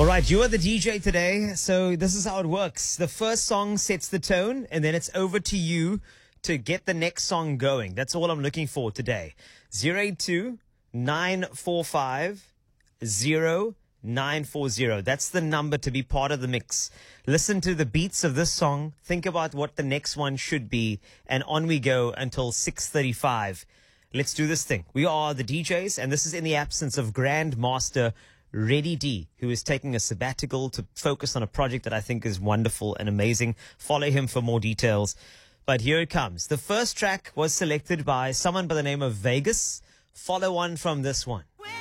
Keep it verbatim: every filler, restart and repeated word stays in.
All right, you are the D J today, so this is how it works. The first song sets the tone, and then it's over to you to get the next song going. That's all I'm looking for today. zero eight two, nine four five, zero nine four zero. That's the number to be part of the mix. Listen to the beats of this song, think about what the next one should be, and on we go until six thirty-five. Let's do this thing. We are the D Js, and this is in the absence of Grandmaster Reddy D, who is taking a sabbatical to focus on a project that I think is wonderful and amazing. Follow him for more details. But here it comes. The first track was selected by someone by the name of Vegas. Follow on from this one.